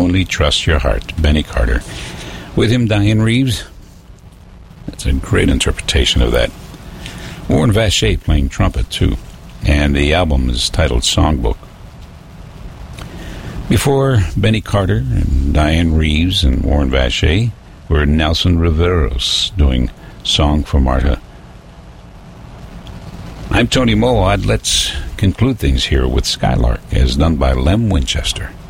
Only Trust Your Heart, Benny Carter. With him, Diane Reeves. That's a great interpretation of that. Warren Vacher playing trumpet, too. And the album is titled Songbook. Before Benny Carter and Diane Reeves and Warren Vacher were Nelson Riveros doing Song for Martha. I'm Tony Moawad. Let's conclude things here with Skylark, as done by Lem Winchester.